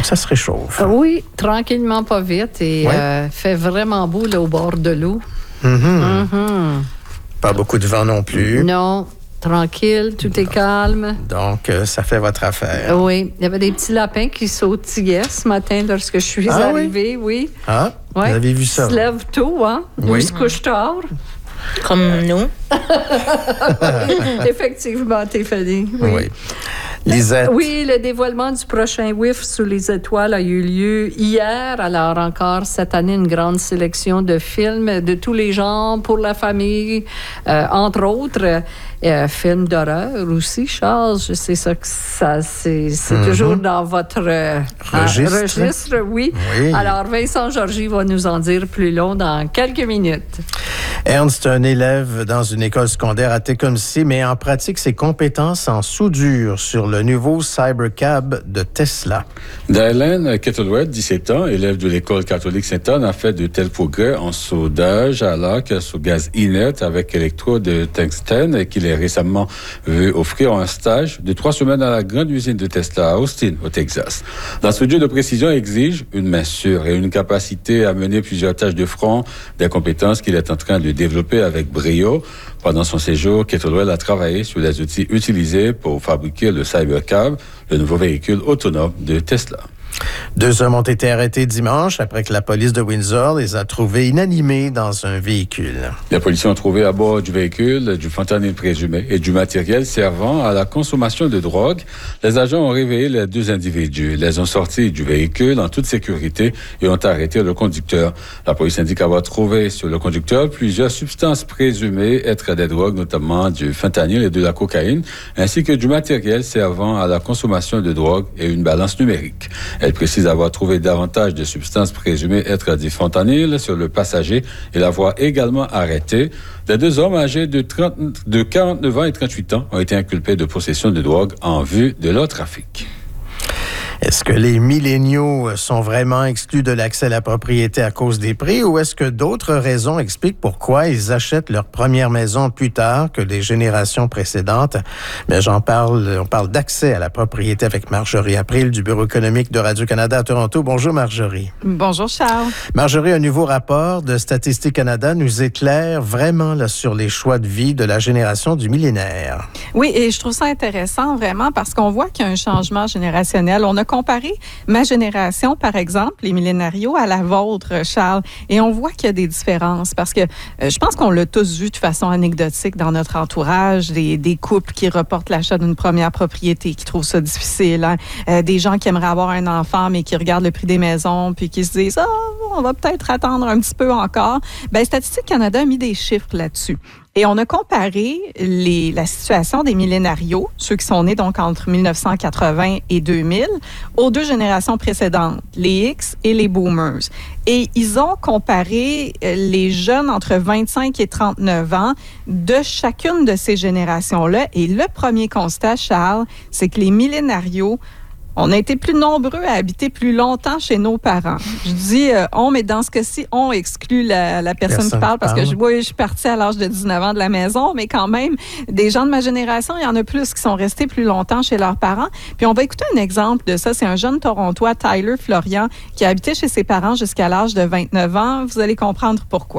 Donc, ça se réchauffe. Oui, tranquillement, pas vite. Et fait vraiment beau là, au bord de l'eau. Pas beaucoup de vent non plus. Non, tranquille, tout est calme. Donc, ça fait votre affaire. Oui, il y avait des petits lapins qui sautillaient ce matin lorsque je suis arrivée, oui. Ah, vous avez vu ça? Ils se lèvent tôt, hein? Oui. Ils se couchent tard. Comme nous. Effectivement, Stéphanie. Oui. Lisette. Oui, le dévoilement du prochain WIF sous les étoiles a eu lieu hier. Alors encore, cette année, une grande sélection de films de tous les genres pour la famille, entre autres. Films d'horreur aussi, Charles. Je sais ça que c'est toujours dans votre registre, oui. Alors, Vincent Georgie va nous en dire plus long dans quelques minutes. Ernst, un élève dans une école secondaire à Tecumseh, mais en pratique ses compétences en soudure sur le nouveau Cybercab de Tesla. Dylan Kettlewell, 17 ans, élève de l'école catholique Sainte-Anne, a fait de tels progrès en soudage à l'arc sous gaz inerte avec électrode de tungstène et qu'il est récemment vu offrir un stage de 3 semaines à la grande usine de Tesla à Austin, au Texas. La soudure de précision exige une main sûre et une capacité à mener plusieurs tâches de front, des compétences qu'il est en train de développer avec brio. Pendant son séjour, Kettlewell a travaillé sur les outils utilisés pour fabriquer le Cybercab, le nouveau véhicule autonome de Tesla. 2 hommes ont été arrêtés dimanche après que la police de Windsor les a trouvés inanimés dans un véhicule. Les policiers ont trouvé à bord du véhicule du fentanyl présumé et du matériel servant à la consommation de drogue. Les agents ont réveillé les 2 individus, les ont sortis du véhicule en toute sécurité et ont arrêté le conducteur. La police indique avoir trouvé sur le conducteur plusieurs substances présumées être des drogues, notamment du fentanyl et de la cocaïne, ainsi que du matériel servant à la consommation de drogue et une balance numérique. Elle précise avoir trouvé davantage de substances présumées être du fentanyl sur le passager et l'avoir également arrêté. Les 2 hommes âgés de 49 ans et 38 ans ont été inculpés de possession de drogue en vue de leur trafic. Est-ce que les milléniaux sont vraiment exclus de l'accès à la propriété à cause des prix ou est-ce que d'autres raisons expliquent pourquoi ils achètent leur première maison plus tard que les générations précédentes? Mais on parle d'accès à la propriété avec Marjorie April du Bureau économique de Radio-Canada à Toronto. Bonjour Marjorie. Bonjour Charles. Marjorie, un nouveau rapport de Statistique Canada nous éclaire vraiment là, sur les choix de vie de la génération du millénaire. Oui, et je trouve ça intéressant vraiment parce qu'on voit qu'il y a un changement générationnel. On a comparé ma génération, par exemple, les millénarios, à la vôtre, Charles, et on voit qu'il y a des différences parce que je pense qu'on l'a tous vu de façon anecdotique dans notre entourage, des couples qui reportent l'achat d'une première propriété, qui trouvent ça difficile, hein? Des gens qui aimeraient avoir un enfant, mais qui regardent le prix des maisons, puis qui se disent « Ah, on va peut-être attendre un petit peu encore ». Bien, Statistique Canada a mis des chiffres là-dessus. Et on a comparé la situation des millénarios, ceux qui sont nés donc entre 1980 et 2000, aux 2 générations précédentes, les X et les Boomers. Et ils ont comparé les jeunes entre 25 et 39 ans de chacune de ces générations-là. Et le premier constat, Charles, c'est que les millénarios, on a été plus nombreux à habiter plus longtemps chez nos parents. Je dis on, mais dans ce cas-ci, on exclut la personne qui parle parce que je suis partie à l'âge de 19 ans de la maison, mais quand même, des gens de ma génération, il y en a plus qui sont restés plus longtemps chez leurs parents. Puis on va écouter un exemple de ça. C'est un jeune Torontois, Tyler Florian, qui a habité chez ses parents jusqu'à l'âge de 29 ans. Vous allez comprendre pourquoi.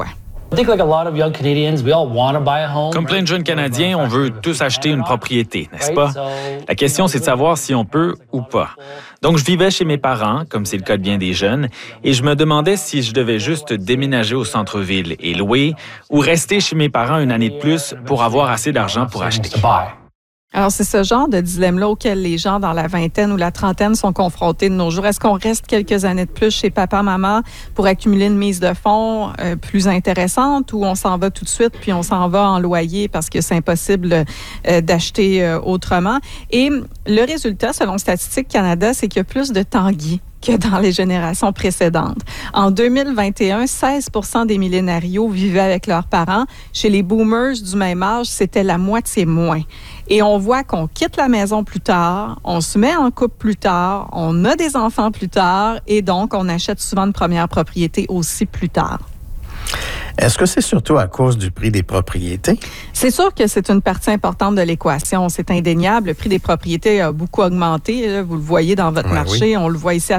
Comme plein de jeunes Canadiens, on veut tous acheter une propriété, n'est-ce pas? La question, c'est de savoir si on peut ou pas. Donc, je vivais chez mes parents, comme c'est le cas de bien des jeunes, et je me demandais si je devais juste déménager au centre-ville et louer ou rester chez mes parents une année de plus pour avoir assez d'argent pour acheter. Alors, c'est ce genre de dilemme-là auquel les gens dans la vingtaine ou la trentaine sont confrontés de nos jours. Est-ce qu'on reste quelques années de plus chez papa, maman pour accumuler une mise de fonds plus intéressante ou on s'en va tout de suite puis on s'en va en loyer parce que c'est impossible d'acheter autrement? Et le résultat, selon Statistique Canada, c'est qu'il y a plus de Tanguy que dans les générations précédentes. En 2021, 16% des millénarios vivaient avec leurs parents. Chez les boomers du même âge, c'était la moitié moins. Et on voit qu'on quitte la maison plus tard, on se met en couple plus tard, on a des enfants plus tard et donc on achète souvent une première propriété aussi plus tard. Est-ce que c'est surtout à cause du prix des propriétés? C'est sûr que c'est une partie importante de l'équation. C'est indéniable. Le prix des propriétés a beaucoup augmenté. Vous le voyez dans votre marché. Oui. On le voit ici à